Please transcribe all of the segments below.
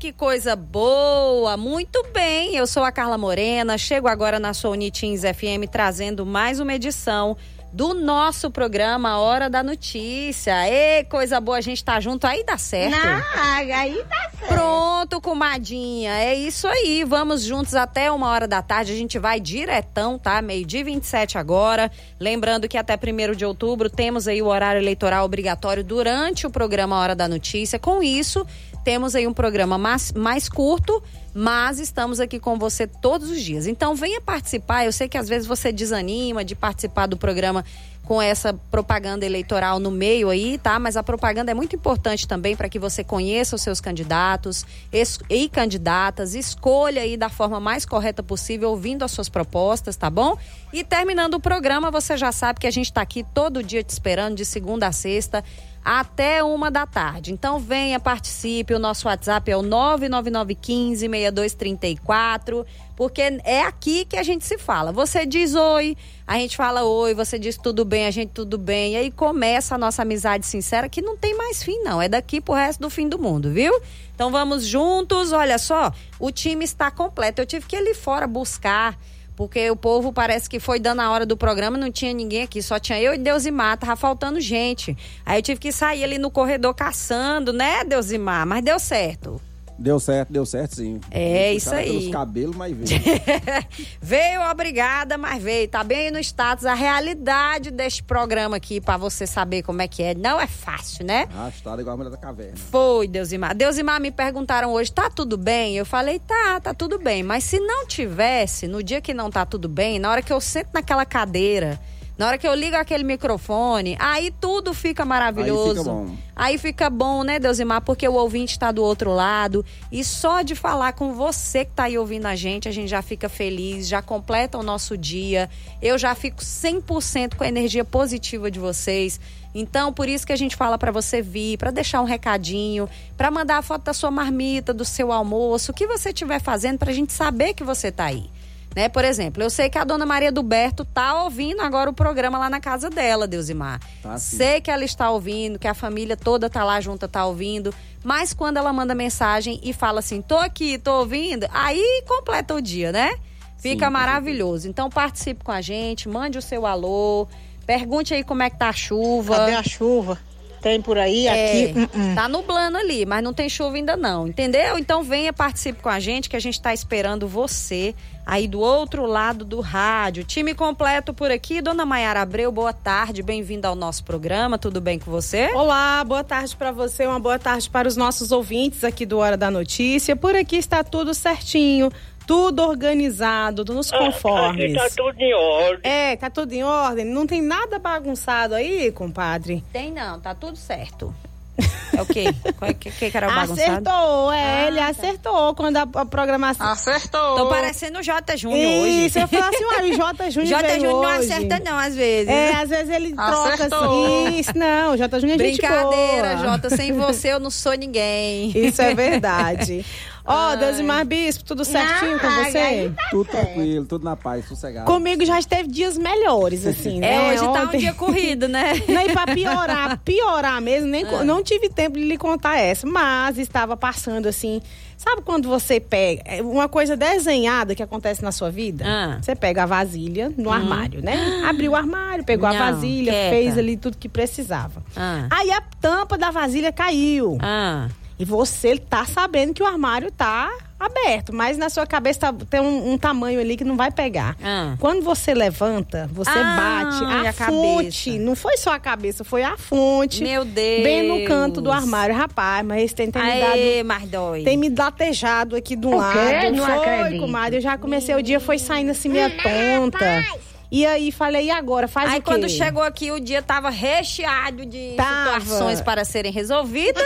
que coisa boa! Muito bem, eu sou a Carla Morena, chego agora na sua Uniteens FM trazendo mais uma edição do nosso programa Hora da Notícia. Ê, coisa boa, a gente tá junto, aí dá certo. Aí dá certo. Pronto, comadinha, é isso aí, vamos juntos até 13h, a gente vai diretão, tá? 12h27 agora, lembrando que até 1º de outubro temos aí o horário eleitoral obrigatório durante o programa Hora da Notícia. Com isso, temos aí um programa mais curto, mas estamos aqui com você todos os dias. Então venha participar, eu sei que às vezes você desanima de participar do programa com essa propaganda eleitoral no meio aí, tá? Mas a propaganda é muito importante também para que você conheça os seus candidatos e candidatas, escolha aí da forma mais correta possível, ouvindo as suas propostas, tá bom? E terminando o programa, você já sabe que a gente tá aqui todo dia te esperando, de segunda a sexta, até 13h. Então venha, participe, o nosso WhatsApp é o 99915-6234, porque é aqui que a gente se fala. Você diz oi, a gente fala oi, você diz tudo bem, a gente tudo bem, e aí começa a nossa amizade sincera, que não tem mais fim não, é daqui pro resto do fim do mundo, viu? Então vamos juntos, olha só, o time está completo, eu tive que ir ali fora buscar, porque o povo parece que foi dando a hora do programa, não tinha ninguém aqui, só tinha eu e Deusimar, tava faltando gente. Aí eu tive que sair ali no corredor caçando, né, Deusimar? Mas deu certo. Deu certo sim. É isso aí. Pelos cabelos, mas veio. Veio, obrigada, mas veio. Tá bem aí no status a realidade deste programa aqui, pra você saber como é que é. Não é fácil, né? Arrastado igual a mulher da caverna. Foi, Deusimar. Deusimar, me perguntaram hoje, tá tudo bem? Eu falei, tá tudo bem. Mas se não tivesse, no dia que não tá tudo bem, na hora que eu sento naquela cadeira, na hora que eu ligo aquele microfone, aí tudo fica maravilhoso. Aí fica bom, né, Deusimar? Porque o ouvinte tá do outro lado. E só de falar com você que tá aí ouvindo a gente já fica feliz, já completa o nosso dia. Eu já fico 100% com a energia positiva de vocês. Então, por isso que a gente fala pra você vir, pra deixar um recadinho, pra mandar a foto da sua marmita, do seu almoço, o que você estiver fazendo pra gente saber que você tá aí. Né? Por exemplo, eu sei que a dona Maria do Berto tá ouvindo agora o programa lá na casa dela, Deusimar. Sei que ela está ouvindo, que a família toda tá lá junta, tá ouvindo. Mas quando ela manda mensagem e fala assim, tô aqui, tô ouvindo, aí completa o dia, né? Fica maravilhoso. Então participe com a gente, mande o seu alô, pergunte aí como é que tá a chuva. Cadê a chuva? Tem por aí, aqui. Tá nublando ali, mas não tem chuva ainda não, entendeu? Então venha, participe com a gente, que a gente tá esperando você aí do outro lado do rádio. Time completo por aqui, dona Maiara Abreu, boa tarde, bem-vinda ao nosso programa, tudo bem com você? Olá, boa tarde para você, uma boa tarde para os nossos ouvintes aqui do Hora da Notícia. Por aqui está tudo certinho, tudo organizado, nos conformes. Tá tudo em ordem. Tá tudo em ordem, não tem nada bagunçado aí, compadre? Tem não, tá tudo certo. É o quê? O que era o bagunçado? Acertou, ele acertou quando a programação... Acertou. Tô parecendo o Jota Júnior hoje. Isso, eu falo assim, o Jota Júnior Jota Júnior não hoje. acerta não, às vezes. Às vezes ele troca assim. Isso, não, o Jota Júnior é gente boa. Brincadeira, Jota, sem você eu não sou ninguém. Isso é verdade. Deusimar Bispo, tudo certinho com você? Tudo tranquilo, tudo na paz, sossegado. Comigo já esteve dias melhores, assim, né? Hoje tá um dia corrido, né? Não, e pra piorar mesmo, não tive tempo de lhe contar essa, mas estava passando assim, sabe quando você pega uma coisa desenhada que acontece na sua vida? Você pega a vasilha no armário, né? Abriu o armário, pegou a vasilha, fez ali tudo que precisava. Aí a tampa da vasilha caiu. E você tá sabendo que o armário tá aberto, mas na sua cabeça tem um tamanho ali que não vai pegar. Quando você levanta, você bate a fonte. Não foi só a cabeça, foi a fonte. Meu Deus. Bem no canto do armário. Rapaz, mas esse tem me dado... mas dói. Tem me latejado aqui do lado. Não foi, acredito. Comadre, eu já comecei o dia, foi saindo assim meia tonta. E aí, falei, e agora? Faz o quê? Aí, quando chegou aqui, o dia tava recheado de situações para serem resolvidas.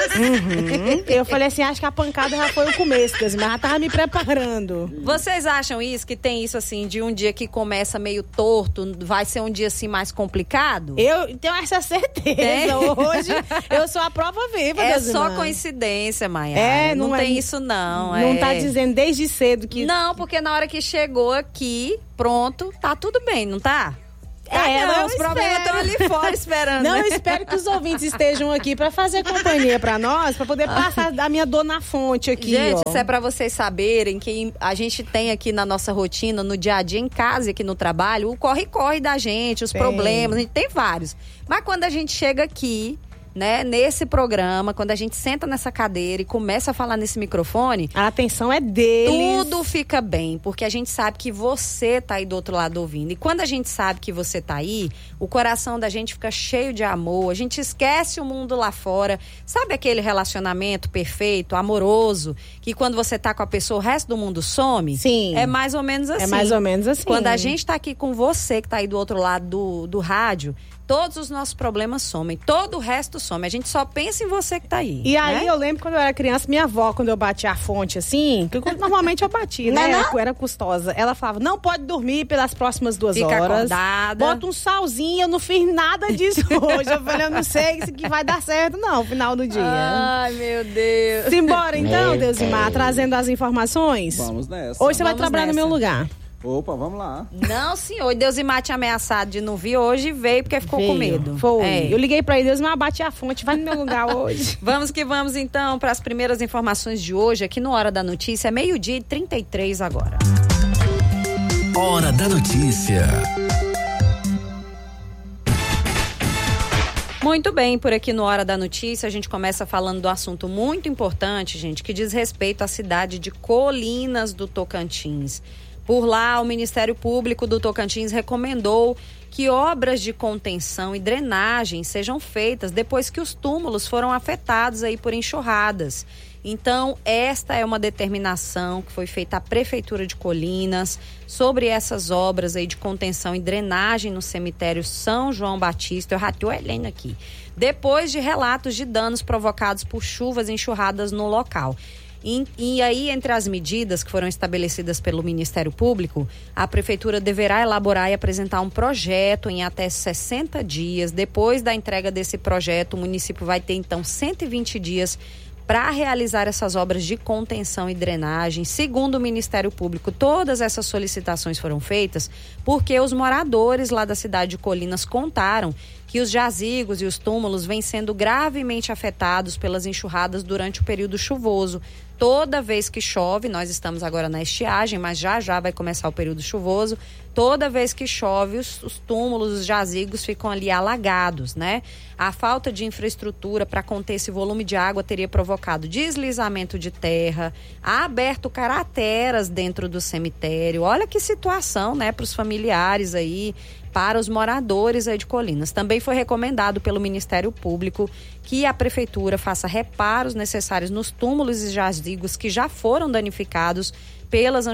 Eu falei assim, acho que a pancada já foi o começo, mas já tava me preparando. Vocês acham isso, que tem isso assim, de um dia que começa meio torto, vai ser um dia assim mais complicado? Eu tenho essa certeza. Hoje, eu sou a prova viva, só coincidência, Maia. Não tem isso não. Não tá dizendo desde cedo que... Não, porque na hora que chegou aqui... Pronto, tá tudo bem, não tá? Os problemas estão ali fora esperando. Não, eu espero que os ouvintes estejam aqui para fazer companhia para nós, para poder passar da minha dor na fonte aqui. Gente, isso é para vocês saberem que a gente tem aqui na nossa rotina, no dia a dia, em casa e aqui no trabalho, o corre-corre da gente, os problemas, a gente tem vários. Mas quando a gente chega aqui, né, nesse programa, quando a gente senta nessa cadeira e começa a falar nesse microfone, a atenção é deles. Tudo fica bem, porque a gente sabe que você tá aí do outro lado ouvindo. E quando a gente sabe que você tá aí, o coração da gente fica cheio de amor, a gente esquece o mundo lá fora. Sabe aquele relacionamento perfeito, amoroso, que quando você tá com a pessoa, o resto do mundo some? Sim. É mais ou menos assim. É mais ou menos assim. Quando a gente tá aqui com você, que tá aí do outro lado do rádio, todos os nossos problemas somem, todo o resto some. A gente só pensa em você que tá aí. E aí, eu lembro quando eu era criança, minha avó, quando eu batia a fonte assim, que normalmente eu batia, né? Era custosa. Ela falava, não pode dormir pelas próximas 2 horas. Fica acordada. Bota um salzinho, eu não fiz nada disso hoje. Eu falei, eu não sei se que vai dar certo, não, no final do dia. Ai, meu Deus. Simbora então, Deusimar, trazendo as informações? Vamos nessa. Hoje você vai trabalhar no meu lugar. Opa, vamos lá. Não, senhor. Deusimar tinha ameaçado de não vir hoje e veio porque ficou com medo. Foi. Eu liguei pra ele, Deusimar, bate a fonte, vai no meu lugar hoje. Vamos que vamos, então, para as primeiras informações de hoje, aqui no Hora da Notícia. 12:33 agora. Hora da Notícia. Muito bem, por aqui no Hora da Notícia, a gente começa falando do assunto muito importante, gente, que diz respeito à cidade de Colinas do Tocantins. Por lá, o Ministério Público do Tocantins recomendou que obras de contenção e drenagem sejam feitas depois que os túmulos foram afetados aí por enxurradas. Então, esta é uma determinação que foi feita à Prefeitura de Colinas sobre essas obras aí de contenção e drenagem no cemitério São João Batista. Eu ratei o Helena aqui. Depois de relatos de danos provocados por chuvas e enxurradas no local. E aí, entre as medidas que foram estabelecidas pelo Ministério Público, a Prefeitura deverá elaborar e apresentar um projeto em até 60 dias. Depois da entrega desse projeto, o município vai ter, então, 120 dias para realizar essas obras de contenção e drenagem. Segundo o Ministério Público, todas essas solicitações foram feitas porque os moradores lá da cidade de Colinas contaram que os jazigos e os túmulos vêm sendo gravemente afetados pelas enxurradas durante o período chuvoso. Toda vez que chove, nós estamos agora na estiagem, mas já vai começar o período chuvoso. Toda vez que chove, os túmulos, os jazigos ficam ali alagados, né? A falta de infraestrutura para conter esse volume de água teria provocado deslizamento de terra, aberto crateras dentro do cemitério. Olha que situação, né, para os familiares aí, para os moradores aí de Colinas. Também foi recomendado pelo Ministério Público que a Prefeitura faça reparos necessários nos túmulos e jazigos que já foram danificados pelas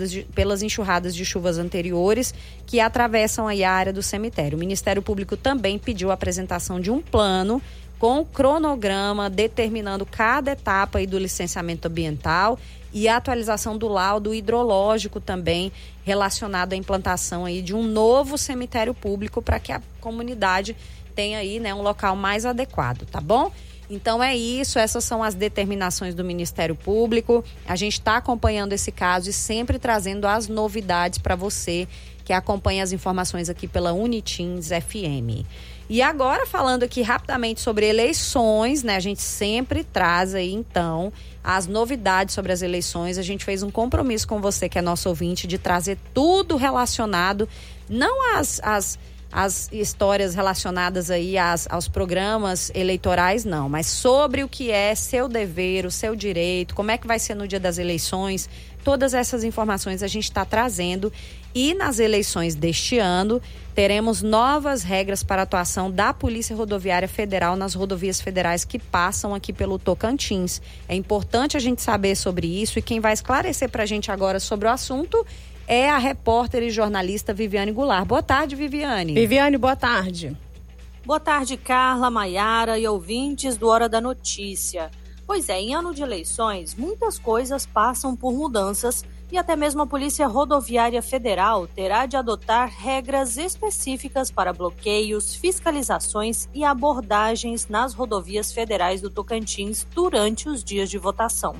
enxurradas de chuvas anteriores que atravessam aí a área do cemitério. O Ministério Público também pediu a apresentação de um plano com cronograma determinando cada etapa aí do licenciamento ambiental e a atualização do laudo hidrológico também relacionado à implantação aí de um novo cemitério público para que a comunidade tenha aí, né, um local mais adequado, tá bom? Então é isso, essas são as determinações do Ministério Público. A gente está acompanhando esse caso e sempre trazendo as novidades para você que acompanha as informações aqui pela Unitins FM. E agora, falando aqui rapidamente sobre eleições, né? A gente sempre traz aí, então, as novidades sobre as eleições. A gente fez um compromisso com você, que é nosso ouvinte, de trazer tudo relacionado, não as histórias relacionadas aí aos programas eleitorais, não, mas sobre o que é seu dever, o seu direito, como é que vai ser no dia das eleições. Todas essas informações a gente está trazendo. E nas eleições deste ano, teremos novas regras para a atuação da Polícia Rodoviária Federal nas rodovias federais que passam aqui pelo Tocantins. É importante a gente saber sobre isso, e quem vai esclarecer para a gente agora sobre o assunto é a repórter e jornalista Viviane Goulart. Boa tarde, Viviane. Viviane, boa tarde. Boa tarde, Carla, Maiara e ouvintes do Hora da Notícia. Pois é, em ano de eleições, muitas coisas passam por mudanças e até mesmo a Polícia Rodoviária Federal terá de adotar regras específicas para bloqueios, fiscalizações e abordagens nas rodovias federais do Tocantins durante os dias de votação.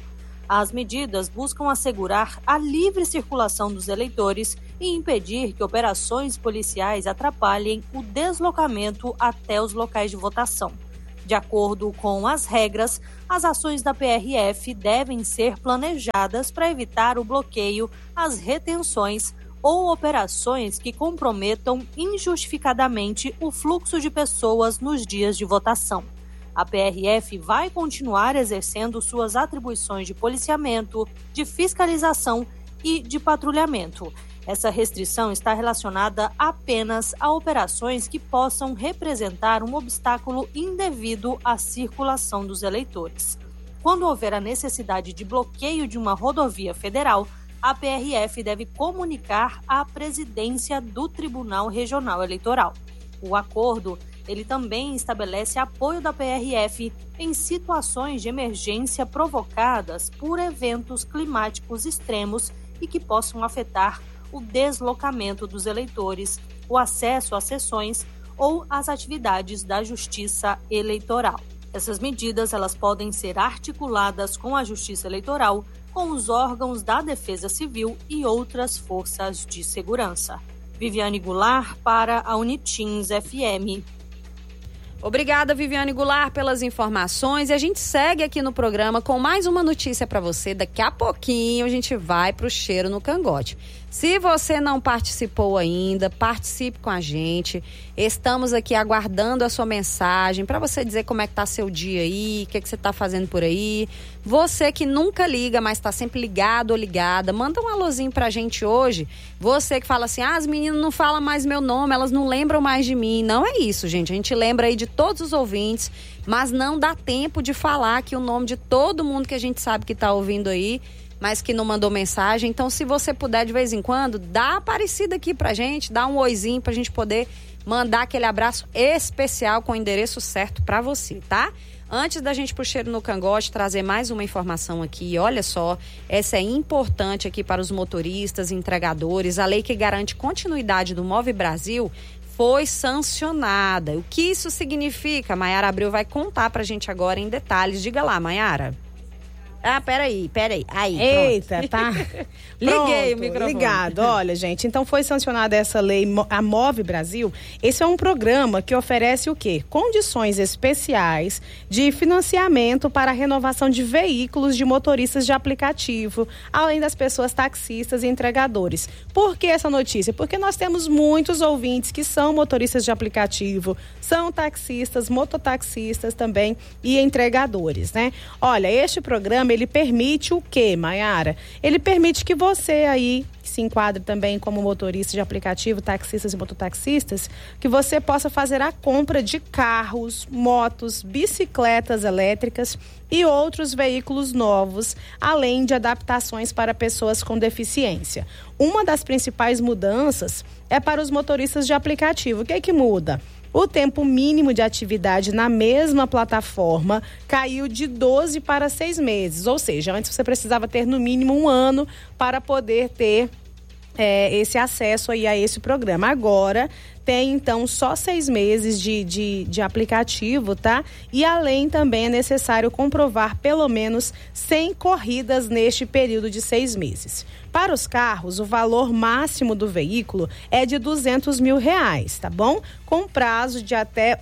As medidas buscam assegurar a livre circulação dos eleitores e impedir que operações policiais atrapalhem o deslocamento até os locais de votação. De acordo com as regras, as ações da PRF devem ser planejadas para evitar o bloqueio, as retenções ou operações que comprometam injustificadamente o fluxo de pessoas nos dias de votação. A PRF vai continuar exercendo suas atribuições de policiamento, de fiscalização e de patrulhamento. Essa restrição está relacionada apenas a operações que possam representar um obstáculo indevido à circulação dos eleitores. Quando houver a necessidade de bloqueio de uma rodovia federal, a PRF deve comunicar à presidência do Tribunal Regional Eleitoral. O acordo, ele também estabelece apoio da PRF em situações de emergência provocadas por eventos climáticos extremos e que possam afetar o deslocamento dos eleitores, o acesso às sessões ou às atividades da Justiça Eleitoral. Essas medidas elas podem ser articuladas com a Justiça Eleitoral, com os órgãos da Defesa Civil e outras forças de segurança. Viviane Goulart para a Unitins FM. Obrigada, Viviane Goulart, pelas informações. E a gente segue aqui no programa com mais uma notícia para você. Daqui a pouquinho a gente vai pro Cheiro no Cangote. Se você não participou ainda, participe com a gente. Estamos aqui aguardando a sua mensagem para você dizer como é que tá seu dia aí, o que você tá fazendo por aí. Você que nunca liga, mas tá sempre ligado ou ligada, manda um alôzinho pra gente hoje. Você que fala assim, as meninas não falam mais meu nome, elas não lembram mais de mim. Não é isso, gente. A gente lembra aí de todos os ouvintes, mas não dá tempo de falar aqui o nome de todo mundo que a gente sabe que tá ouvindo aí, mas que não mandou mensagem. Então, se você puder de vez em quando, dá aparecida aqui pra gente, dá um oizinho pra gente poder mandar aquele abraço especial com o endereço certo pra você, tá? Antes da gente ir pro Cheiro no Cangote, trazer mais uma informação aqui, olha só, essa é importante aqui para os motoristas, entregadores. A lei que garante continuidade do Move Brasil foi sancionada. O que isso significa? Maiara Abreu vai contar pra gente agora em detalhes. Diga lá, Maiara. Ah, peraí. Aí, eita, pronto. tá. Liguei o microfone. Ligado. Olha, gente, então foi sancionada essa lei, a Move Brasil. Esse é um programa que oferece o quê? Condições especiais de financiamento para a renovação de veículos de motoristas de aplicativo, além das pessoas taxistas e entregadores. Por que essa notícia? Porque nós temos muitos ouvintes que são motoristas de aplicativo, são taxistas, mototaxistas também e entregadores, né? Olha, este programa ele permite o quê, Maiara? Ele permite que você aí, que se enquadre também como motorista de aplicativo, taxistas e mototaxistas, que você possa fazer a compra de carros, motos, bicicletas elétricas e outros veículos novos, além de adaptações para pessoas com deficiência. Uma das principais mudanças é para os motoristas de aplicativo. O que é que muda? O tempo mínimo de atividade na mesma plataforma caiu de 12 para 6 meses. Ou seja, antes você precisava ter no mínimo 1 ano para poder ter esse acesso aí a esse programa. Agora tem então só 6 meses de aplicativo, tá? E além também é necessário comprovar pelo menos 100 corridas neste período de 6 meses. Para os carros, o valor máximo do veículo é de R$200 mil, tá bom? Com prazo de até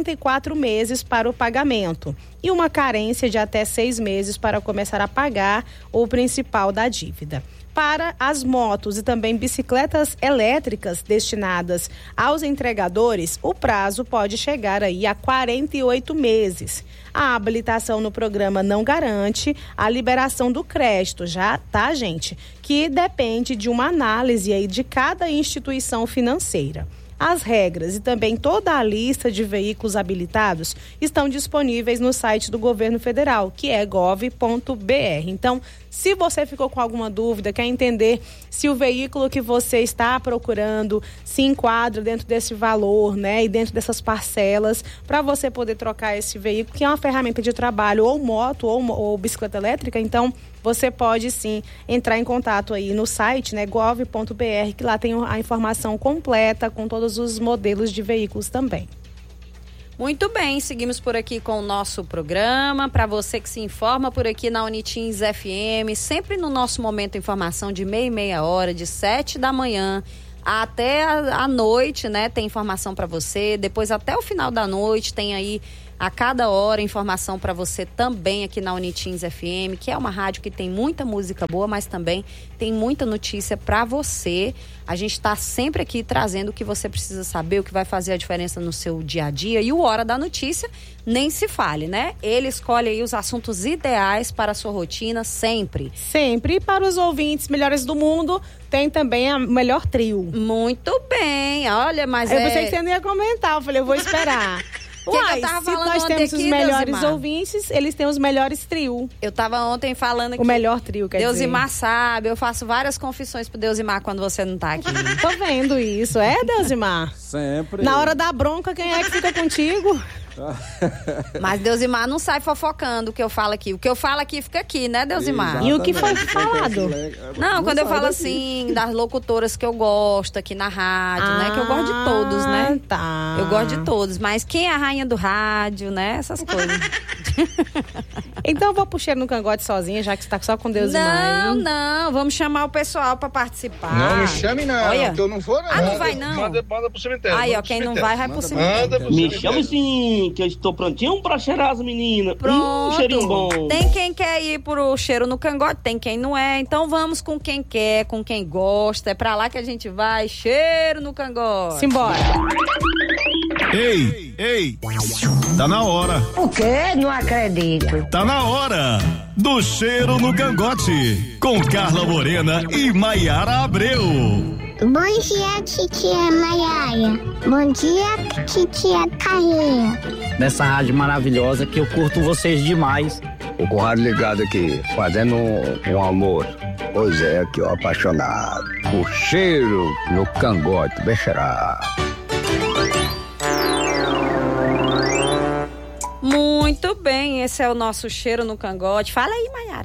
84 meses para o pagamento e uma carência de até 6 meses para começar a pagar o principal da dívida. Para as motos e também bicicletas elétricas destinadas aos entregadores, o prazo pode chegar aí a 48 meses. A habilitação no programa não garante a liberação do crédito, já, tá, gente? Que depende de uma análise aí de cada instituição financeira. As regras e também toda a lista de veículos habilitados estão disponíveis no site do governo federal, que é gov.br. Então, se você ficou com alguma dúvida, quer entender se o veículo que você está procurando se enquadra dentro desse valor, né, e dentro dessas parcelas, para você poder trocar esse veículo, que é uma ferramenta de trabalho, ou moto, ou bicicleta elétrica, então você pode sim entrar em contato aí no site, né, gov.br, que lá tem a informação completa com todos os modelos de veículos também. Muito bem, seguimos por aqui com o nosso programa. Para você que se informa por aqui na Unitins FM, sempre no nosso momento de informação de meia hora, de 7 da manhã até a noite, né? Tem informação para você. Depois até o final da noite tem aí a cada hora informação para você também aqui na Unitins FM, que é uma rádio que tem muita música boa, mas também tem muita notícia para você. A gente está sempre aqui trazendo o que você precisa saber, o que vai fazer a diferença no seu dia a dia. E o Hora da Notícia, nem se fale, né? Ele escolhe aí os assuntos ideais para a sua rotina sempre. Sempre. E para os ouvintes melhores do mundo, tem também o melhor trio. Muito bem. Olha, mas eu pensei que você não ia comentar. Eu falei, eu vou esperar. Uai, se nós temos os melhores ouvintes, eles têm os melhores trio. Eu tava ontem falando que o melhor trio, quer dizer. Deusimar sabe, eu faço várias confissões pro Deusimar quando você não tá aqui. Tô vendo isso, Deusimar? Sempre. Na hora da bronca, quem é que fica contigo? Mas Deusimar não sai fofocando o que eu falo aqui. O que eu falo aqui fica aqui, né, Deusimar? Exatamente. E o que foi falado? Não, quando eu falo assim, das locutoras que eu gosto aqui na rádio, né? Que eu gosto de todos, né? Tá. Eu gosto de todos, mas quem é a rainha do rádio, né? Essas coisas. Então eu vou pro Cheiro no Cangote sozinha, já que você tá só com Deusimar. Não, vamos chamar o pessoal pra participar. Não me chame não, olha. que eu não vou não. Ah, não vai não? Manda pro cemitério. Aí, ó, quem não vai pro cemitério. Me chame sim, que eu estou prontinho pra cheirar as meninas. Pronto. Cheirinho bom. Tem quem quer ir pro Cheiro no Cangote, tem quem não é. Então vamos com quem quer, com quem gosta. É pra lá que a gente vai. Cheiro no Cangote. Simbora. Ei, tá na hora. O quê? Não acredito. Tá na hora do Cheiro no Cangote, com Carla Morena e Maiara Abreu. Bom dia, titia Maiara. Bom dia, titia Carreira. Nessa rádio maravilhosa que eu curto vocês demais. O Conrado ligado aqui, fazendo um amor. Pois é, aqui ó, apaixonado. O Cheiro no Cangote, bexerá. Muito bem, esse é o nosso Cheiro no Cangote. Fala aí, Maiara.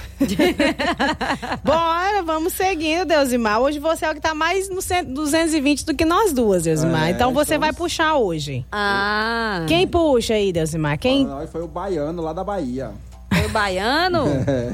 Bora, vamos seguindo, Deusimar. Hoje você é o que tá mais no 220 do que nós duas, Deusimar. Então você vai puxar hoje. Quem puxa aí, Deusimar? Quem? Foi o baiano lá da Bahia. Foi o baiano?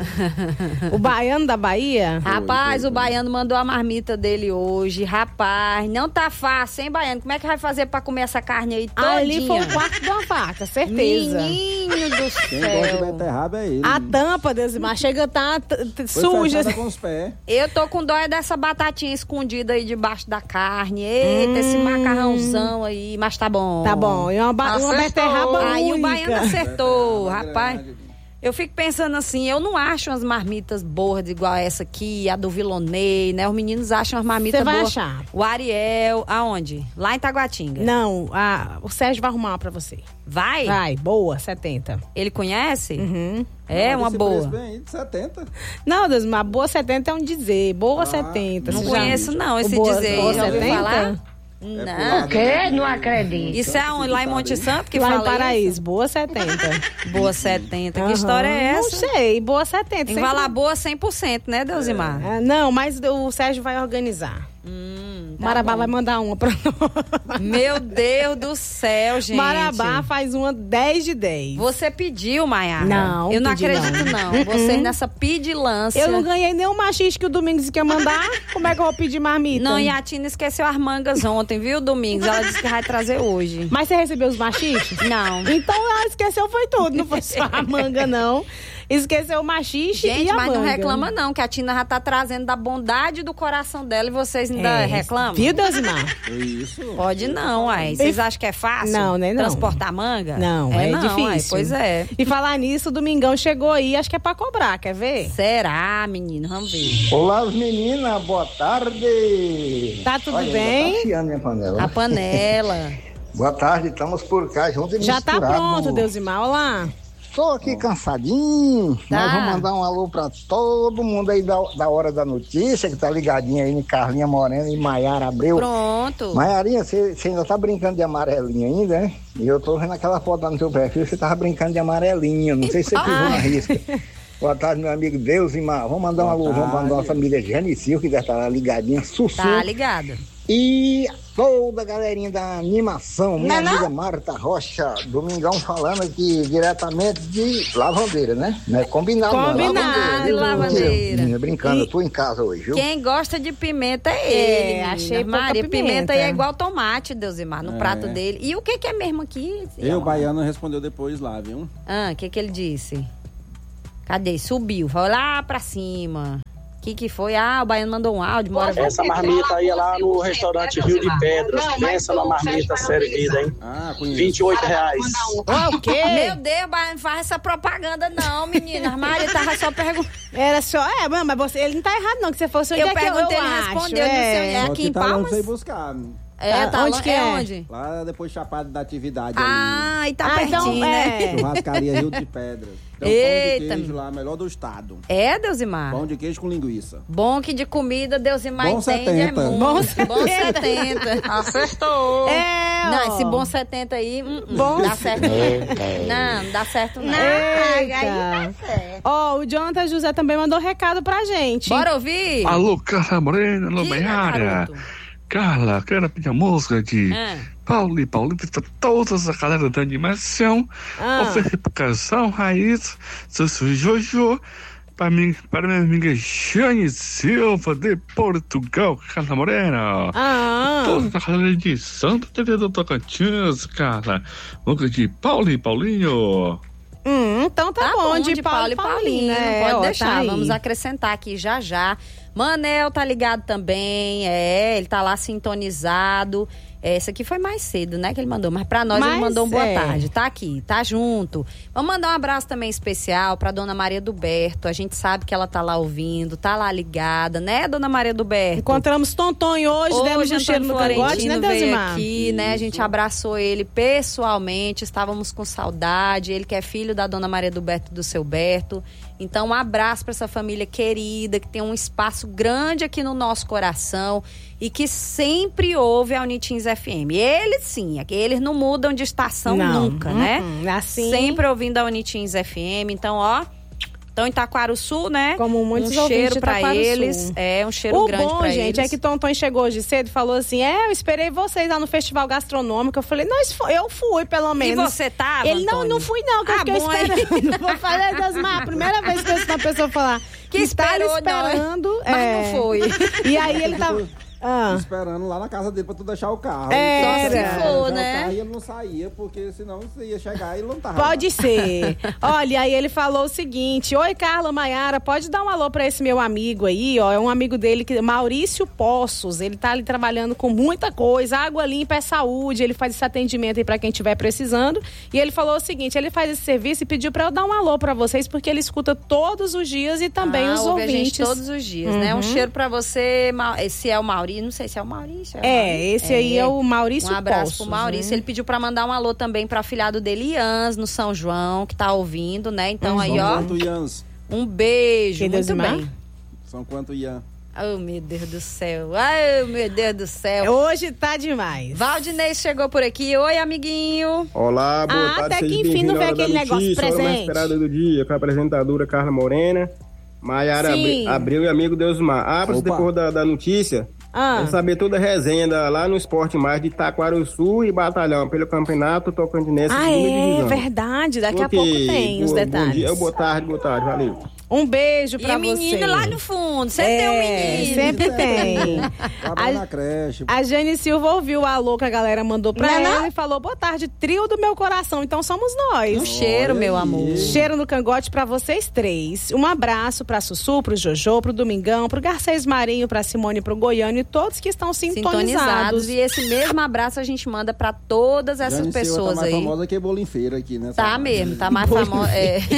O baiano da Bahia? Rapaz, o baiano mandou a marmita dele hoje. Rapaz, não tá fácil, hein, baiano? Como é que vai fazer pra comer essa carne aí todinha? Ali foi o quarto de uma vaca, certeza. Menino do céu. Quem gosta de beterraba é ele. A tampa, Deusimar, chega a tá suja. Com os pés. Eu tô com dó dessa batatinha escondida aí debaixo da carne. Eita, esse macarrãozão aí, mas tá bom. Tá bom, e uma beterraba única. Aí o baiano acertou, rapaz. Eu fico pensando assim, eu não acho umas marmitas boas igual essa aqui, a do Vilonei, né? Os meninos acham as marmitas boas. Você vai achar. O Ariel, aonde? Lá em Taguatinga. Não, o Sérgio vai arrumar pra você. Vai? Vai, boa, 70. Ele conhece? Uhum. É uma boa. Bem, 70. Não, Deus, mas boa 70 é um dizer, boa 70. Não conheço não esse dizer. Boa já ouviu 70? falar? Não. O quê? Não acredito. Isso é onde? Lá em Monte Santo que lá fala em Paraíso, isso? boa 70. Boa 70. Que história é essa? Não sei, boa 70. Tem que falar boa 100%, né, Deusimar? Não, mas o Sérgio vai organizar. Tá Marabá bom. vai mandar uma pra nós. Meu Deus do céu, gente. Marabá faz uma 10 de 10. Você pediu, Maiara? Não, eu não pedi acredito não. Vocês nessa pedilância. Eu não ganhei nenhum machiste que o Domingos quer mandar. Como é que eu vou pedir marmita? Não, e a Tina esqueceu as mangas ontem, viu, Domingos? Ela disse que vai trazer hoje. Mas você recebeu os machistes? Não. Então ela esqueceu foi tudo, não foi só a manga não. Esqueceu o machixe e a Gente, mas manga. não reclama não, que a Tina já tá trazendo da bondade do coração dela e vocês ainda reclamam? Viu, Deusimar? Isso. Pode não, aí. Vocês acham que é fácil? Não, nem não. Transportar manga? Não, é difícil. Aí, pois é. E falar nisso, o Domingão chegou aí, acho que é pra cobrar, quer ver? Será, menino? Vamos ver. Olá, meninas, boa tarde. Tá tudo Olha, bem? Tá chiando minha panela. A panela. Boa tarde, estamos por cá juntos e Já tá misturados. pronto, Deusimar, olha lá. Tô aqui cansadinho, Tá. mas vou mandar um alô pra todo mundo aí da Hora da Notícia, que tá ligadinho aí em Carlinha Morena e Maiara Abreu. Pronto. Maiarinha, você ainda tá brincando de amarelinho ainda, né? E eu tô vendo aquela foto lá no seu perfil, você tava brincando de amarelinho, não sei se você pisou na risca. Boa tarde, meu amigo Deus e Mar. Vamos mandar um alô pra nossa família Janicil, que deve estar lá ligadinha. Sussu. Tá ligado. E toda a galerinha da animação, minha amiga Marta Rocha, Domingão falando aqui diretamente de Lavandeira, né? Não é combinado, de Lavandeira. Brincando, eu tô em casa hoje, viu? Quem gosta de pimenta é ele. Achei Maria, pimenta aí é igual tomate, Deusimar, no prato dele. E o que é mesmo aqui? O baiano respondeu depois lá, viu? O que ele disse? Cadê? Subiu, foi lá pra cima. O que foi? O baiano mandou um áudio. Essa marmita aí é lá no restaurante Rio de Pedras. Pensa na marmita servida, hein? R$28. O quê? Meu Deus, baiano, não faz essa propaganda não, menina. A Maria tava só perguntando. Era só, mas ele não tá errado não, que você fosse onde eu perguntei, ele respondeu, não sei, aqui em Palmas? Você buscar. Tá onde que é? Onde? Lá depois Chapada da Atividade. E tá pertinho, né? Churrascaria Rio de Pedras. Tem Eita. Pão de queijo lá, melhor do estado. Deusimar? Pão de queijo com linguiça. Bom que de comida, Deusimar bom entende. 70. Bom 70. Acertou. Não, esse bom 70 aí, não dá certo não dá certo não. O Jonathan José também mandou recado pra gente. Bora ouvir? Alô, Carla Morena, alô, Maiara. Carla, quero pedir a música de Paulo e Paulita, todas a galera da animação, oferecer pra canção, Raiz, Sussu Jojo, para minha amiga Jane Silva, de Portugal, Carla Morena. Toda a galera de Santa Teresa do Tocantins, Carla, música de Paulo e Paulinho. Então tá bom, de Paulo e Paulinho, né? Pode deixar, tá vamos acrescentar aqui já. Manel tá ligado também, ele tá lá sintonizado. Essa aqui foi mais cedo, né, que ele mandou, mas pra nós ele mandou um boa tarde, tá aqui, tá junto. Vamos mandar um abraço também especial pra Dona Maria do Berto, a gente sabe que ela tá lá ouvindo, tá lá ligada, né, Dona Maria do Berto? Encontramos Tontonho hoje, demos um cheiro no cangote, né, Deusimar? Aqui, né, a gente abraçou ele pessoalmente, estávamos com saudade, ele que é filho da Dona Maria do Berto e do seu Berto. Então, um abraço para essa família querida, que tem um espaço grande aqui no nosso coração e que sempre ouve a Unitins FM. Eles sim, eles não mudam de estação nunca, né? Assim... Sempre ouvindo a Unitins FM. Então, estão em Taquarussu, né? Como muitos um cheiro de pra eles. Um cheiro grande pra eles. O bom, gente, é que Tonton chegou hoje cedo e falou assim, eu esperei vocês lá no Festival Gastronômico. Eu falei, eu fui, pelo menos. E você tava, Ele, não fui não, que eu fiquei esperando. Vou falar, Deusmar, a primeira vez que eu ouço uma pessoa falar que estava esperando. Mas não foi. E aí ele tava... esperando lá na casa dele pra tu deixar o carro. Só se for, né? O carro ele não saía, porque senão você ia chegar e ele não tava. Pode ser. Olha, aí ele falou o seguinte: oi, Carla, Maiara, pode dar um alô pra esse meu amigo aí, é um amigo dele, Maurício Poços. Ele tá ali trabalhando com muita coisa, água limpa é saúde, ele faz esse atendimento aí pra quem estiver precisando. E ele falou o seguinte: ele faz esse serviço e pediu pra eu dar um alô pra vocês, porque ele escuta todos os dias e também os ouvintes. A gente todos os dias, né? Um cheiro pra você, esse é o Maurício. Não sei se é o Maurício. Esse aí é o Maurício. Um abraço Poços, pro Maurício. né? Ele pediu pra mandar um alô também pra afilhado dele, Ians, no São João, que tá ouvindo, né? Então aí, São quanto Ians? Um beijo. Muito bem. São quanto Ian? Oh, meu Deus do céu. Ai, meu Deus do céu. Hoje tá demais. Valdinei chegou por aqui. Oi, amiguinho. Olá, boa tarde. Até que enfim não vê aquele negócio presente. A mais esperada do dia, com a apresentadora Carla Morena, Maiara Abreu e amigo Deusmar. Para depois da notícia, saber toda a resenha lá no Esporte Mais de Taquarussu e Batalhão pelo Campeonato Tocantinense. É verdade. Daqui a pouco tem os detalhes. Bom dia, boa tarde, valeu. Um beijo pra você. E menino lá no fundo, sempre tem um menino. Sempre tem. Na creche. A Jane Silva ouviu o alô que a galera mandou pra ela e falou, boa tarde, trio do meu coração. Então somos nós. Um cheiro, meu amor. Cheiro no cangote pra vocês três. Um abraço pra Sussu, pro Jojo, pro Domingão, pro Garcês Marinho, pra Simone, pro Goiano e todos que estão sintonizados. E esse mesmo abraço a gente manda pra todas essas Jane pessoas Silva tá mais aí. famosa que bolinfeira aqui, né? Tá mesmo, tá mais famosa.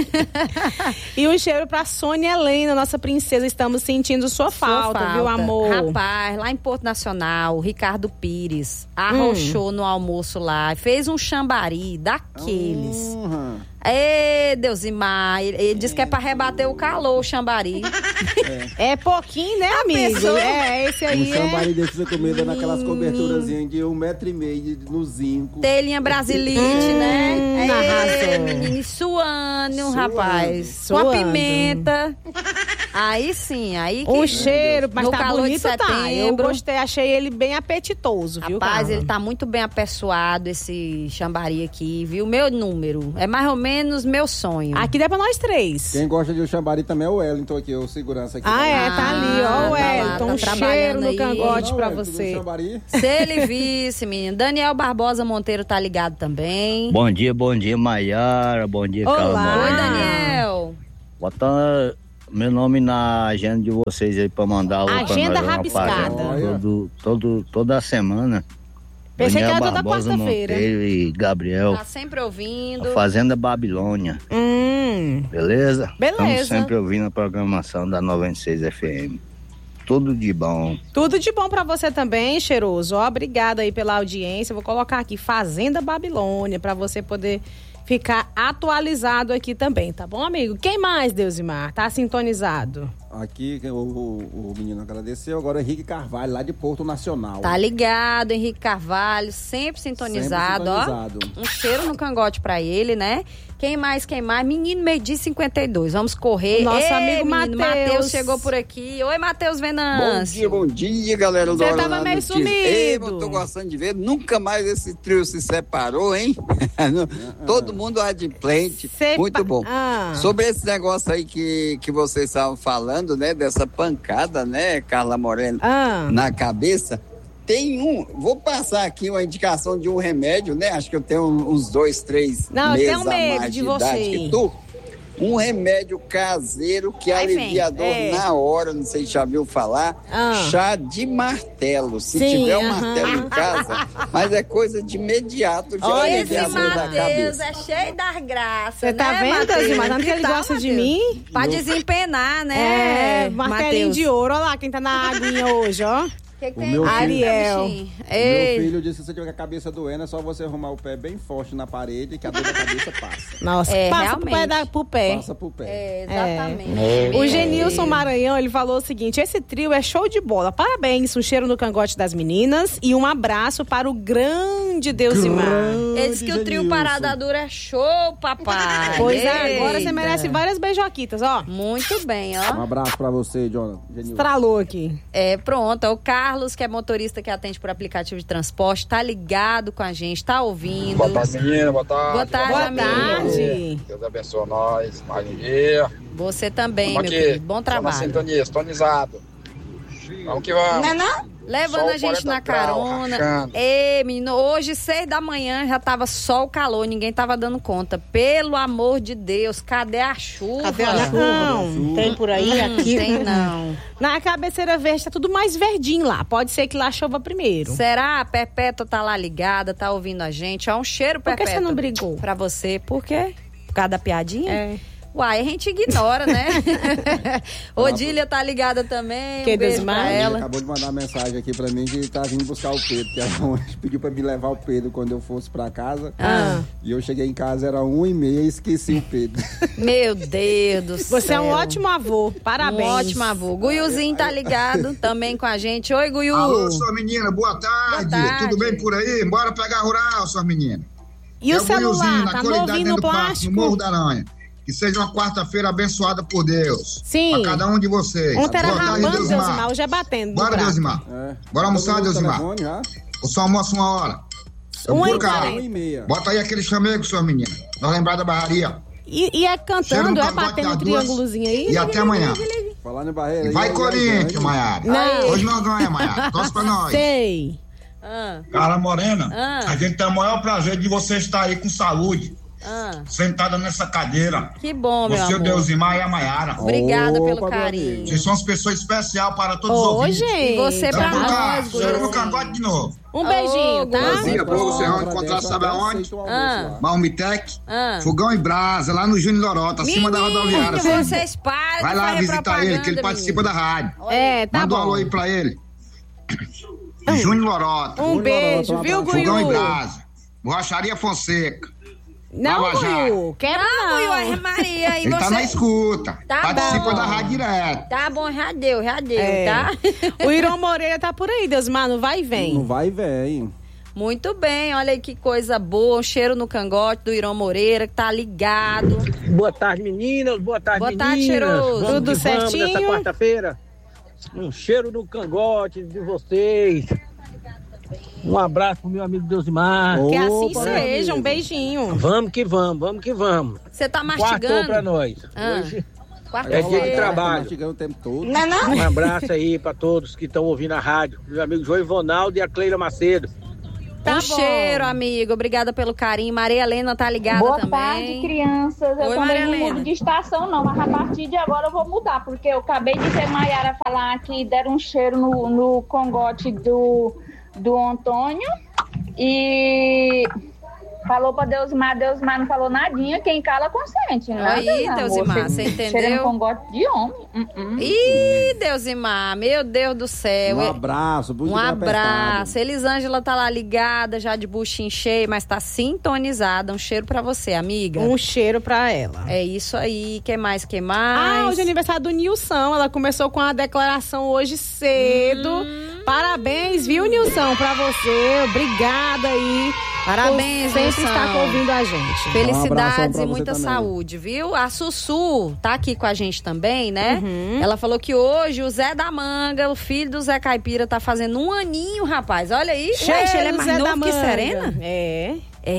E um cheiro pra Sônia Helena, nossa princesa, estamos sentindo sua falta, viu, amor? Rapaz, lá em Porto Nacional, o Ricardo Pires arrochou no almoço lá, fez um chambari daqueles. Deusimar, ele disse que é pra rebater o calor, o chambari. É pouquinho, né, amigo? Esse aí um chambari desse você comida naquelas coberturazinhas de 1,5 metro no zinco. Telinha brasilite, né? Menino, suando, rapaz. Com a pimenta. Aí sim, aí que... O cheiro, mas no tá calor bonito, de setembro, tá. Eu gostei, achei ele bem apetitoso, viu, Rapaz, Carla? ele tá muito bem apessoado, esse chambari aqui, viu? Meu número, é mais ou menos meu sonho. Aqui dá pra nós 3. Quem gosta de chambari também é o Wellington aqui, o segurança aqui. Tá ali, ó, o Wellington, tá cheiro no aí. cangote pra Wellington, você. Se ele visse, menino. Daniel Barbosa Monteiro tá ligado também. Bom dia, Maiara. Bom dia, Carla Morena. Oi, Daniel. Bota meu nome na agenda de vocês aí pra mandar o Agenda rabiscada. Toda semana. Pensei Daniel que era toda Barbosa quarta-feira. Monteiro e Gabriel. Tá sempre ouvindo. A Fazenda Babilônia. Beleza? Beleza. Estamos sempre ouvindo a programação da 96 FM. Tudo de bom. Tudo de bom pra você também, cheiroso. Ó, obrigada aí pela audiência. Vou colocar aqui Fazenda Babilônia pra você poder ficar atualizado aqui também, tá bom, amigo? Quem mais, Deusimar? Tá sintonizado? Aqui o menino agradeceu, agora o Henrique Carvalho, lá de Porto Nacional. Tá ligado, Henrique Carvalho, sempre sintonizado, ó. Um cheiro no cangote pra ele, né? Quem mais? Menino, meio-dia 52. Vamos correr. Nosso amigo Matheus chegou por aqui. Oi, Matheus Venâncio. Bom dia, galera. Você tava meio sumido. Eu tô gostando de ver. Nunca mais esse trio se separou, hein? Todo mundo adimplente. Muito bom. Sobre esse negócio aí que vocês estavam falando, né? Dessa pancada, né, Carla Morena, na cabeça. Vou passar aqui uma indicação de um remédio, né? Acho que eu tenho uns 2, 3 meses a mais de idade que tu. Um remédio caseiro que alivia a dor na hora, não sei se já viu falar. Chá de martelo. Se tiver um martelo em casa, mas é coisa de imediato de alivia a dor da cabeça. É cheio das graças. Você tá vendo, Deusimar? Tanto que ele gosta de mim? Pra desempenar, né? Martelinho de ouro. Olha lá quem tá na aguinha hoje, ó. Que tem? Ariel. Meu filho disse que se você tiver com a cabeça doendo, é só você arrumar o pé bem forte na parede que a dor da cabeça passa. Nossa, passa pro pé. Passa pro pé. Exatamente. O Genilson Maranhão, ele falou o seguinte: esse trio é show de bola. Parabéns, um cheiro no cangote das meninas e um abraço para o grande Deusimar. Ele disse que o trio Parada Dura é show, papai. Pois é, agora você merece várias beijoquitas, ó. Muito bem, ó. Um abraço pra você, Jonathan. Estralou aqui. Pronto, é o Carlos, que é motorista que atende por aplicativo de transporte, tá ligado com a gente, tá ouvindo. Boa tarde, menina, boa tarde. Boa tarde. Deus abençoe nós, mais um dia. Você também, vamos meu aqui, querido, bom trabalho. Na sintonia, sintonizado. Vamos que vamos. Não? Levando a gente na carona. Ei, menino, hoje 6 da manhã já tava só o calor, ninguém tava dando conta. Pelo amor de Deus, cadê a chuva? Cadê a chuva? Não, tem por aí, aqui. Tem não. Na Cabeceira Verde tá tudo mais verdinho lá, pode ser que lá chova primeiro. Será? A Perpétua tá lá ligada, tá ouvindo a gente. Ó, um cheiro, Perpétua. Por que você não brigou? Pra você, por quê? Por causa da piadinha? Uai, a gente ignora, né? Odília tá ligada também. Que beijo pra ela. Acabou de mandar uma mensagem aqui pra mim que tá vindo buscar o Pedro. Que ela pediu pra me levar o Pedro quando eu fosse pra casa. E eu cheguei em casa, era 1h30 e esqueci o Pedro. Meu Deus do céu. Você é um ótimo avô, parabéns. Um ótimo avô. Guiuzinho tá ligado também com a gente. Oi, Guiu. Alô, sua menina, boa tarde. Tudo bem por aí? Bora pegar rural, sua menina. E o celular, tá novinho no plástico? No Morro da Aranha. Que seja uma quarta-feira abençoada por Deus. Sim. Pra cada um de vocês. Ontem era rabando, Deusimar, hoje é batendo. Bora, Deusimar. Bora almoçar, Deusimar. O só almoço 1h. 1h40. Bota aí aquele chamego, sua menina. Nós lembrar da barraria. E é cantando, é batendo um triângulozinho aí. E até amanhã. Falar na barreira. Vai, Corinthians, Maiara. Hoje nós ganhamos, Maiara. Torce pra nós. Sei. Carla Morena, a gente tem o maior prazer de você estar aí com saúde. Sentada nessa cadeira. Que bom, meu amor. Você, o Deusimar e a Maiara. Obrigada pelo carinho. Vocês são as pessoas especiais para todos os ouvintes. Gente. E você pra nós, cheiro no cangote de novo. Um beijinho, tá? Brasília, Bogo, você vai encontrar, sabe aonde? Malmitec, Fogão e Brasa, lá no Júnior Lorota, acima da rodoviária. Vocês param. Vai lá visitar ele, que ele participa da rádio. Tá Manda bom. um alô aí pra ele. Júnior Lorota. Um beijo, viu, Guiu? Fogão e Brasa. Borracharia Fonseca. Não, Guiu, quero não. Maria, e ele você... tá na escuta. Tá participa bom. da rádio direto. Tá bom, já deu, tá? O Irão Moreira tá por aí, Deusmar, não vai e vem. Não vai e vem. Muito bem, olha aí que coisa boa, um cheiro no cangote do Irão Moreira, que tá ligado. Boa tarde, meninas, boa tarde, meninas. Boa tarde, cheiroso. Tudo certinho? Nessa quarta-feira, um cheiro no cangote de vocês. Um abraço pro meu amigo Deusimar. Que assim seja, um beijinho. Vamos que vamos. Você tá mastigando? Quartou pra nós. Hoje é dia de trabalho. O tempo todo. Não. Um abraço aí pra todos que estão ouvindo a rádio. Meu amigo João Ivonaldo e a Cleila Macedo. Tá um cheiro, amigo. Obrigada pelo carinho. Maria Helena tá ligada também. Boa tarde, crianças. Eu também não mudo de estação, não. Mas a partir de agora eu vou mudar. Porque eu acabei de ver Maiara falar que deram um cheiro no cangote do Antônio. E falou pra Deusmar não falou nadinha. Quem cala consente, né? Aí, Deusmar, você entendeu? Cheirando cangote de homem. Ih, Deusmar, meu Deus do céu. Um abraço, Um abraço. Elisângela tá lá ligada, já de buchinho cheio, mas tá sintonizada. Um cheiro pra você, amiga. Um cheiro pra ela. É isso aí. Que mais? Hoje é aniversário do Nilson. Ela começou com a declaração hoje cedo. Parabéns, viu, Nilson, pra você. Obrigada aí. Parabéns, sempre está ouvindo a gente. Felicidades e muita saúde, viu? A Sussu tá aqui com a gente também, né? Ela falou que hoje o Zé da Manga, o filho do Zé Caipira, tá fazendo 1 aninho, rapaz. Olha aí. Ué, ele é mais novo que Serena? É?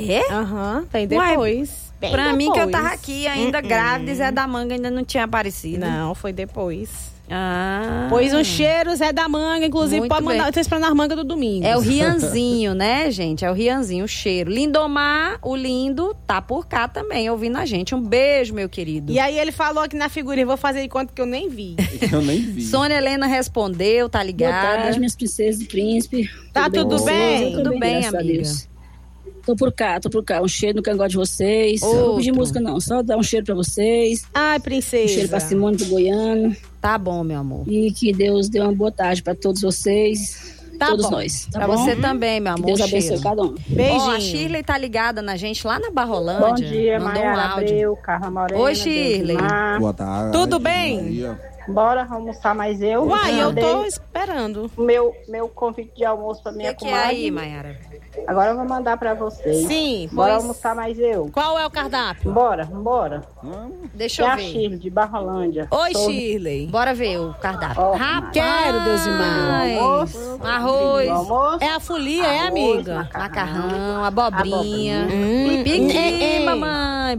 Tem depois. Ué, pra mim que eu tava aqui ainda grávida e Zé da Manga ainda não tinha aparecido. Não, foi depois. Ah. Pois um cheiro, Zé da Manga, inclusive Muito pode mandar vocês pra nas mangas do domingo. É o Rianzinho, né, gente? É o Rianzinho, o cheiro. Lindomar, o lindo, tá por cá também, ouvindo a gente. Um beijo, meu querido. E aí ele falou aqui na figurinha, vou fazer de conta que eu nem vi. Eu nem vi. Sônia Helena respondeu, tá ligada? Boa tarde, minhas princesas e príncipe. Tá tudo bem? Tudo bem, amiga. Tô por cá. Um cheiro no cangote de vocês. Não vou pedir música, não. Só dar um cheiro pra vocês. Ai, princesa. Um cheiro pra Simone do Goiano. Tá bom, meu amor. E que Deus dê uma boa tarde pra todos vocês. Todos nós. Tá pra bom? Você também, meu amor. Que Deus abençoe cada um. Beijinho. A Shirley tá ligada na gente lá na Barrolândia. Bom dia, mandou Maiara áudio. Abreu, Carla Morena. Oi, Shirley. Boa tarde. Tudo bem? Bora almoçar mais eu. Uai, eu tô esperando. Meu convite de almoço pra minha comadre. Que é aí, Maiara? Agora eu vou mandar pra vocês. Sim, bora almoçar mais eu. Qual é o cardápio? Bora. Deixa eu ver. É a Shirley, de Barrolândia. Oi, Shirley. Bora ver o cardápio. Rapaz, quero, Deusimar. Arroz. É a folia, é, amiga? Macarrão, abobrinha. Piqui, mamãe.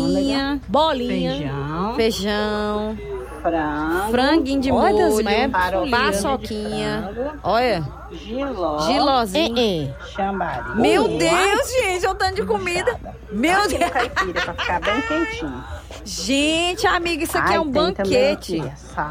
Bolinha. Feijão. Franguinho de molho. Paçoquinha. Olha. Gilozinho. Chambari. Meu Deus, gente, é o tanto de comida. Meu Deus. Caipira, pra ficar bem quentinho. Gente, amiga, isso aqui é um banquete.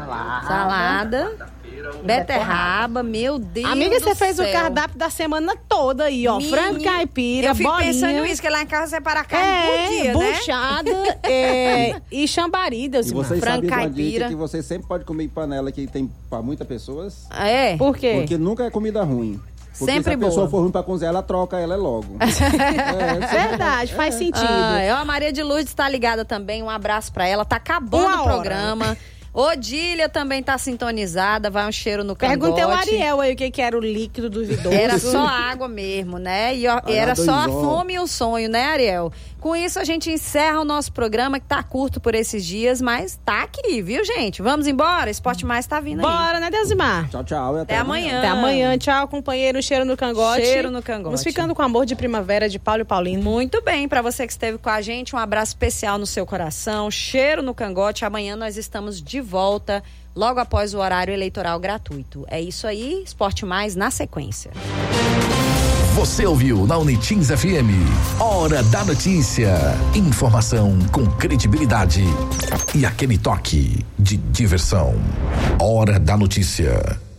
Salada. Beterraba, meu Deus. Amiga, do você fez céu. o cardápio da semana toda aí, ó. Frango caipira, eu fico bolinha. pensando nisso, que lá em casa você para a carne por dia, buchada, e chambari, Deus. E vocês frango sabem uma dica caipira. que você sempre pode comer em panela que tem pra muitas pessoas? É? Por quê? Porque nunca é comida ruim. Porque Sempre se a pessoa for ruim pra cozinhar, ela troca ela logo. Verdade, faz sentido. A Maria de Lourdes tá ligada também, um abraço pra ela. Tá acabando o programa. Odília também tá sintonizada, vai um cheiro no cangote. Perguntei ao Ariel aí o que era o líquido duvidoso. Era só água mesmo, né? E era só a fome e o sonho, né, Ariel? Com isso, a gente encerra o nosso programa, que tá curto por esses dias, mas tá aqui, viu, gente? Vamos embora? Esporte Mais tá vindo aí. Bora, né, Deusimar? Tchau. Até amanhã. Até amanhã. Tchau, companheiro. Cheiro no cangote. Cheiro no cangote. Vamos ficando com Amor de Primavera, de Paulo e Paulino. Muito bem. Pra você que esteve com a gente, um abraço especial no seu coração. Cheiro no cangote. Amanhã nós estamos de volta, logo após o horário eleitoral gratuito. É isso aí. Esporte Mais na sequência. Você ouviu na Unitins FM. Hora da Notícia. Informação com credibilidade e aquele toque de diversão. Hora da Notícia.